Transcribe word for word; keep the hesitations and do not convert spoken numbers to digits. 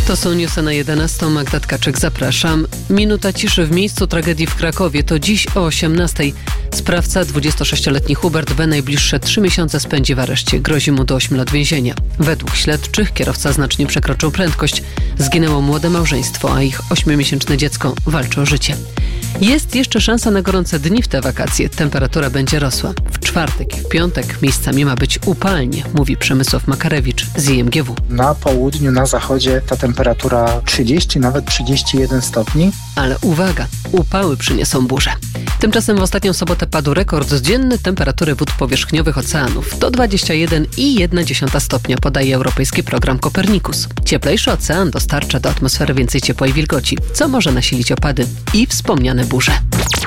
To są newsy na jedenastą. Magda Tkaczyk, zapraszam. Minuta ciszy w miejscu tragedii w Krakowie. To dziś o osiemnastej. Sprawca, dwudziestosześcioletni Hubert B. najbliższe trzy miesiące spędzi w areszcie. Grozi mu do ośmiu lat więzienia. Według śledczych kierowca znacznie przekroczył prędkość. Zginęło młode małżeństwo, a ich ośmiomiesięczne dziecko walczy o życie. Jest jeszcze szansa na gorące dni w te wakacje. Temperatura będzie rosła. W czwartek i w piątek miejscami ma być upalnie, mówi Przemysław Makarewicz z I M G W. Na południu, na zachodzie ta temperatura trzydzieści, nawet trzydzieści jeden stopni. Ale uwaga, upały przyniosą burze. Tymczasem w ostatnią sobotę padł rekord dzienny temperatury wód powierzchniowych oceanów. To dwadzieścia jeden i jedna dziesiąta stopnia, podaje europejski program Kopernikus. Cieplejszy ocean dostarcza do atmosfery więcej ciepła i wilgoci, co może nasilić opady i wspomniane burze.